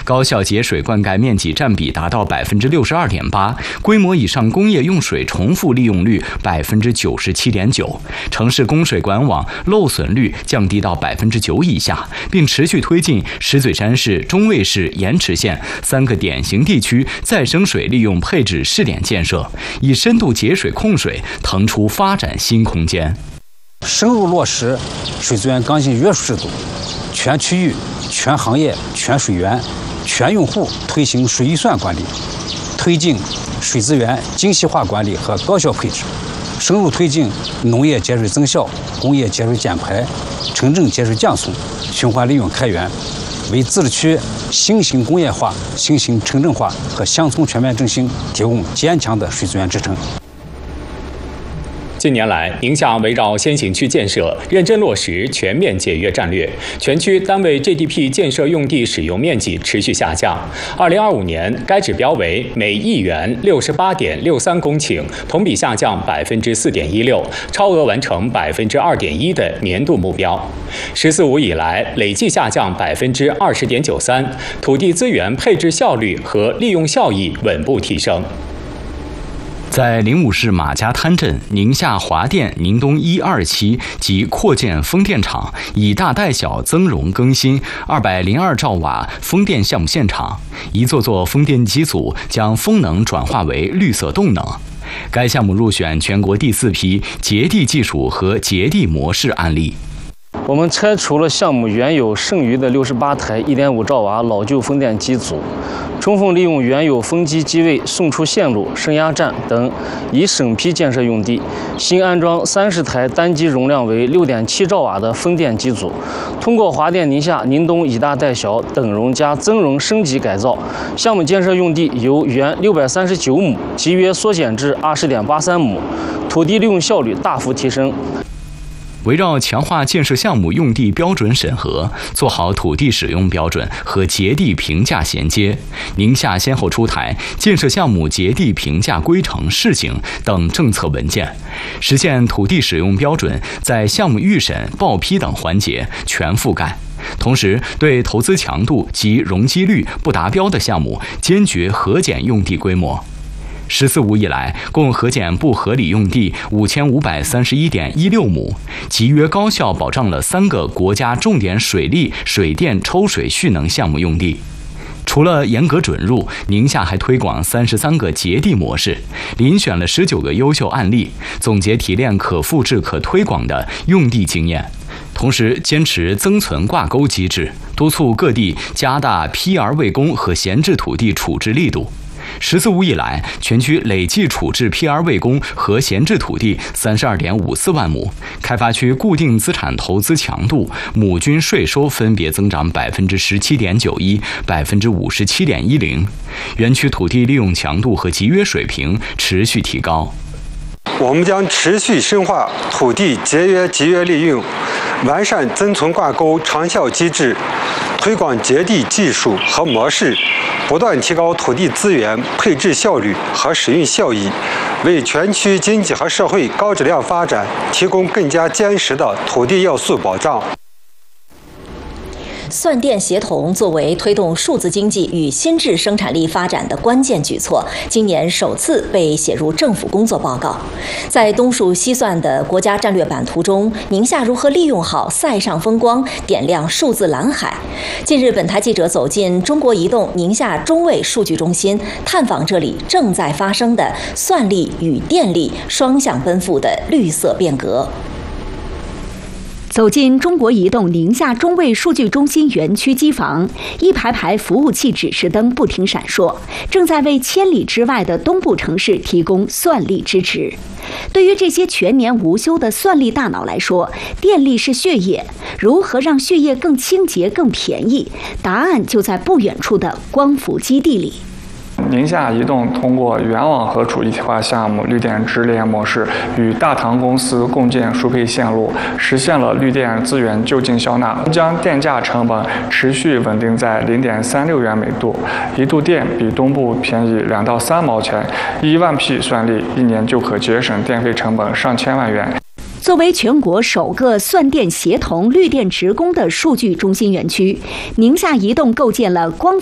高效节水灌溉面积占比达到62.8%，规模以上工业用水重复利用率97.9%，城市供水管网漏损率降低到9%以下，并持续推进石嘴山市、中卫市、盐池县3个典型地区再生水利用配置试点建设，以深度节水控水腾出发展新空间。 深入落实水资源刚性约束制度，全区域、全行业、全水源、全用户推行水预算管理，推进水资源精细化管理和高效配置，深入推进农业节水增效、工业节水减排、城镇节水降损、循环利用开源，为自治区新型工业化、新型城镇化和乡村全面振兴提供坚强的水资源支撑。 近年来，宁夏围绕先行区建设，认真落实全面节约战略，全区单位 GDP 建设用地使用面积持续下降。2025年，该指标为每亿元68.63公顷，同比下降4.16%，超额完成2.1%的年度目标。“14五”以来，累计下降20.93%，土地资源配置效率和利用效益稳步提升。 在灵武市马家滩镇，宁夏华电宁东1、2期及扩建风电场，以大带小增容更新202兆瓦风电项目现场，一座座风电机组将风能转化为绿色动能。该项目入选全国第4批节地技术和节地模式案例。 我们拆除了项目原有剩余的68台1.5兆瓦老旧风电机组，充分利用原有风机机位、送出线路、升压站等已审批建设用地，新安装30台单机容量为6.7兆瓦的风电机组。通过华电宁夏宁东以大带小等容加增容升级改造，项目建设用地由原639亩集约缩减至20.83亩，土地利用效率大幅提升。 围绕强化建设项目用地标准审核，做好土地使用标准和节地评价衔接，宁夏先后出台建设项目节地评价规程试行等政策文件，实现土地使用标准在项目预审、报批等环节全覆盖。同时，对投资强度及容积率不达标的项目，坚决核减用地规模。“14五”以来，共核减不合理用地5531.16亩，集约高效保障了3个国家重点水利、水电抽水蓄能项目用地。除了严格准入，宁夏还推广33个节地模式，遴选了19个优秀案例，总结提炼可复制、可推广的用地经验。同时，坚持增存挂钩机制，督促各地加大批而未供和闲置土地处置力度。“14五”以来，全区累计处置批而未供和闲置土地32.54万亩，开发区固定资产投资强度、亩均税收分别增长17.91%、57.10%，园区土地利用强度和集约水平持续提高。 我们将持续深化土地节约集约利用，完善增存挂钩长效机制，推广节地技术和模式，不断提高土地资源配置效率和使用效益，为全区经济和社会高质量发展提供更加坚实的土地要素保障。 算电协同作为推动数字经济与新质生产力发展的关键举措，今年首次被写入政府工作报告。在东数西算的国家战略版图中，宁夏如何利用好塞上风光，点亮数字蓝海？近日，本台记者走进中国移动宁夏中卫数据中心，探访这里正在发生的算力与电力双向奔赴的绿色变革。 走进中国移动宁夏中卫数据中心园区机房，一排排服务器指示灯不停闪烁，正在为千里之外的东部城市提供算力支持。对于这些全年无休的算力大脑来说，电力是血液，如何让血液更清洁、更便宜？答案就在不远处的光伏基地里。 宁夏移动通过原网和主一体化项目绿电直连模式，与大唐公司共建输配线路，实现了绿电资源就近消纳，将电价成本持续稳定在0.36元每度，一度电比东部便宜2到3毛钱，1万匹算力1年就可节省电费成本上千万元。 作为全国首个算电协同绿电职工的数据中心园区，宁夏移动构建了光